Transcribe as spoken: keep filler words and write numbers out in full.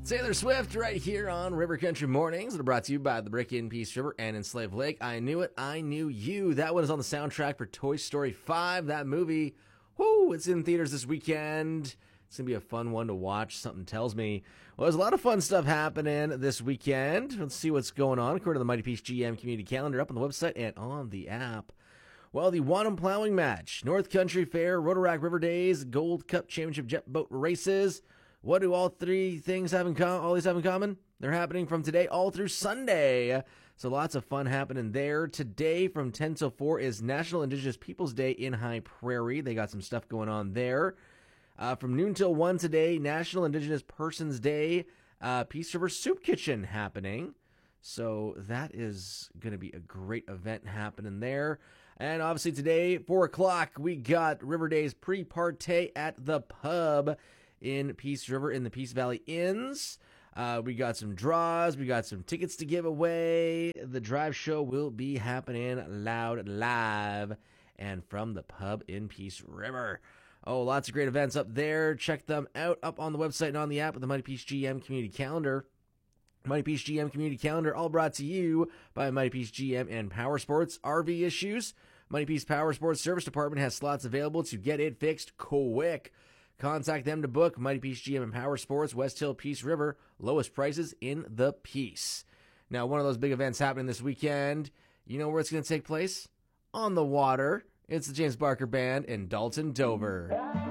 Taylor Swift right here on River Country Mornings. They're brought to you by the Brick in Peace River and in Slave Lake. I Knew It, I Knew You. That one is on the soundtrack for Toy Story five. That movie, whoo, it's in theaters this weekend. It's going to be a fun one to watch, something tells me. Well, there's a lot of fun stuff happening this weekend. Let's see what's going on according to the Mighty Peace G M community calendar up on the website and on the app. Well, the Wanham Plowing Match, North Country Fair, Rotaract River Days, Gold Cup Championship Jet Boat Races. What do all three things have in common? All these have in common? They're happening from today all through Sunday. So lots of fun happening there. Today from ten till four is National Indigenous Peoples Day in High Prairie. They got some stuff going on there. Uh, from noon till one today, National Indigenous Persons Day, uh, Peace River Soup Kitchen happening. So that is going to be a great event happening there. And obviously today, four o'clock, we got River Days pre-partay at the pub in Peace River in the Peace Valley Inns. Uh, we got some draws. We got some tickets to give away. The drive show will be happening loud, live, and from the pub in Peace River. Oh, lots of great events up there. Check them out up on the website and on the app with the Mighty Peace G M Community Calendar. Mighty Peace G M Community Calendar, all brought to you by Mighty Peace G M and Power Sports. R V issues, Mighty Peace Power Sports Service Department has slots available to get it fixed quick. Contact them to book. Mighty Peace G M and Power Sports, West Hill, Peace River. Lowest prices in the Peace. Now, one of those big events happening this weekend. You know where it's going to take place? On the water. It's the James Barker Band in Dalton, Dover.